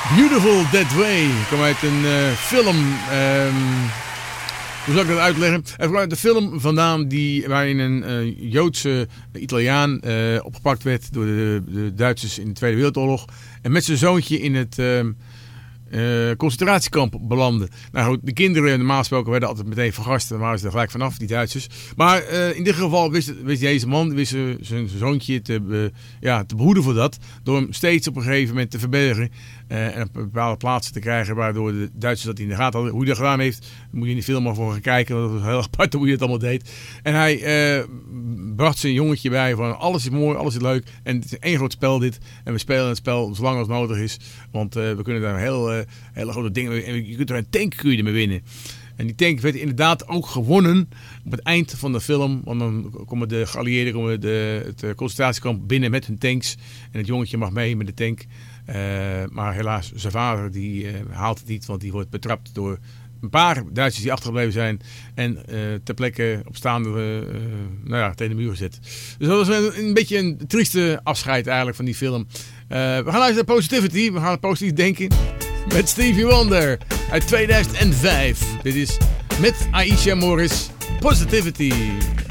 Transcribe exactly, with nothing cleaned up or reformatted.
Beautiful That Way. Komt uit een uh, film. Um, hoe zal ik dat uitleggen? Het kwam uit de film vandaan die, waarin een uh, Joodse Italiaan uh, opgepakt werd door de, de Duitsers in de Tweede Wereldoorlog. En met zijn zoontje in het uh, uh, concentratiekamp belandde. Nou goed, de kinderen normaal gesproken werden altijd meteen vergast. Dan waren ze er gelijk vanaf, die Duitsers. Maar uh, in dit geval wist, wist deze man wist zijn zoontje te, uh, ja, te behoeden voor dat. Door hem steeds op een gegeven moment te verbergen. Uh, en op bepaalde plaatsen te krijgen waardoor de Duitsers dat in de gaten hadden. Hoe hij dat gedaan heeft, moet je in de film maar voor gaan kijken. Want dat was heel apart hoe hij het allemaal deed. En hij uh, bracht zijn jongetje bij van alles is mooi, alles is leuk. En het is één groot spel dit. En we spelen het spel zolang als nodig is. Want uh, we kunnen daar heel, uh, hele grote dingen mee. En je kunt er een tank kun je ermee winnen. En die tank werd inderdaad ook gewonnen op het eind van de film. Want dan komen de geallieerden komen de, het concentratiekamp binnen met hun tanks. En het jongetje mag mee met de tank. Uh, maar helaas, zijn vader die, uh, haalt het niet, want die wordt betrapt door een paar Duitsers die achtergebleven zijn. En uh, ter plekke op staande uh, nou ja, tegen de muur gezet. Dus dat was een, een beetje een trieste afscheid eigenlijk van die film. Uh, we gaan luisteren naar Positivity. We gaan positief denken met Stevie Wonder uit tweeduizend vijf. Dit is met Aisha Morris, Positivity.